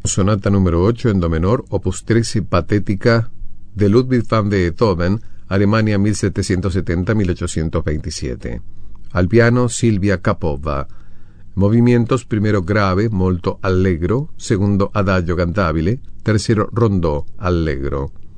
Sonata número 8 en do menor, opus 13 patética de Ludwig van Beethoven, Alemania 1770-1827. Al piano Silvia Capova. Movimientos: primero grave, molto allegro, segundo adagio cantabile, tercero rondò allegro.